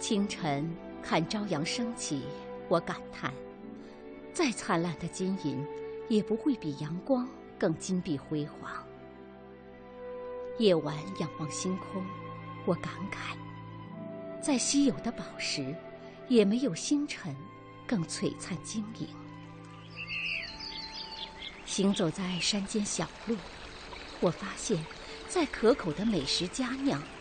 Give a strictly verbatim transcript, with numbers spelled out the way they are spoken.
清晨看朝阳升起，我感叹，再灿烂的金银，也不会比阳光更金碧辉煌。夜晚仰望星空，我感慨，再稀有的宝石，也没有星辰更璀璨晶莹。行走在山间小路，我发现，再可口的美食佳酿，